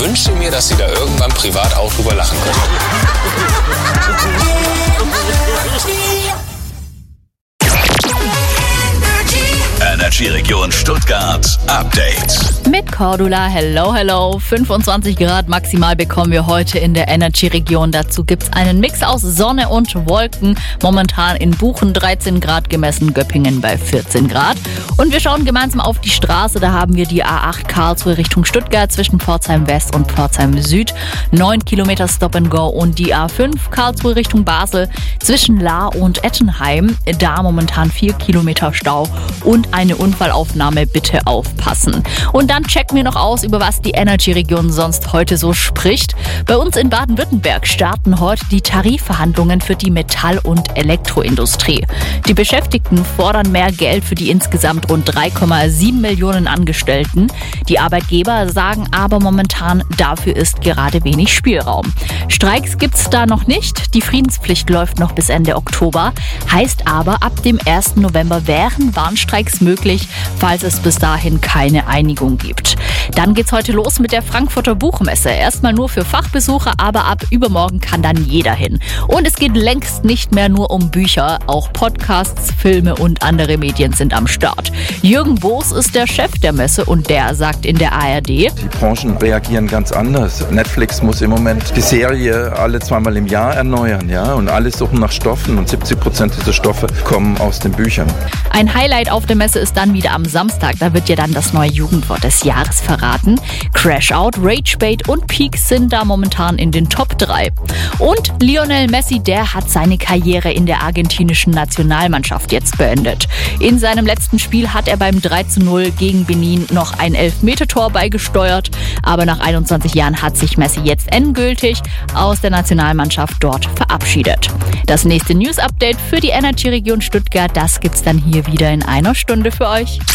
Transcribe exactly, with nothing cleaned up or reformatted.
wünsche mir, dass Sie da irgendwann privat auch drüber lachen können. Energy Region Stuttgart Update. Mit Cordula, hello, hello. fünfundzwanzig Grad maximal bekommen wir heute in der Energy Region. Dazu gibt's einen Mix aus Sonne und Wolken. Momentan in Buchen dreizehn Grad gemessen, Göppingen bei vierzehn Grad. Und wir schauen gemeinsam auf die Straße. Da haben wir die A acht Karlsruhe Richtung Stuttgart zwischen Pforzheim West und Pforzheim Süd. neun Kilometer Stop and Go und die A fünf Karlsruhe Richtung Basel zwischen Lahr und Ettenheim. Da momentan vier Kilometer Stau und eine Unfallaufnahme, bitte aufpassen. Und dann checken wir noch aus, über was die Energy-Region sonst heute so spricht. Bei uns in Baden-Württemberg starten heute die Tarifverhandlungen für die Metall- und Elektroindustrie. Die Beschäftigten fordern mehr Geld für die insgesamt rund drei Komma sieben Millionen Angestellten. Die Arbeitgeber sagen aber momentan, dafür ist gerade wenig Spielraum. Streiks gibt's da noch nicht. Die Friedenspflicht läuft noch bis Ende Oktober. Heißt aber, ab dem ersten November wären Warnstreiks möglich, falls es bis dahin keine Einigung gibt. Dann geht's heute los mit der Frankfurter Buchmesse. Erstmal nur für Fachbesucher, aber ab übermorgen kann dann jeder hin. Und es geht längst nicht mehr nur um Bücher. Auch Podcasts, Filme und andere Medien sind am Start. Jürgen Boos ist der Chef der Messe und der sagt in der A R D: Die Branchen reagieren ganz anders. Netflix muss im Moment die Serie alle zweimal im Jahr erneuern, ja, und alle suchen nach Stoffen und siebzig Prozent dieser Stoffe kommen aus den Büchern. Ein Highlight auf der Messe ist dann wieder am Samstag. Da wird ja dann das neue Jugendwort des Jahres verraten. Crashout, Ragebait und Peaks sind da momentan in den Top drei. Und Lionel Messi, der hat seine Karriere in der argentinischen Nationalmannschaft jetzt beendet. In seinem letzten Spiel hat er beim drei zu null gegen Benin noch ein Elfmetertor beigesteuert. Aber nach einundzwanzig Jahren hat sich Messi jetzt endgültig aus der Nationalmannschaft dort verabschiedet. Das nächste News-Update für die Energy-Region Stuttgart, das gibt's dann hier wieder in einer Stunde für euch.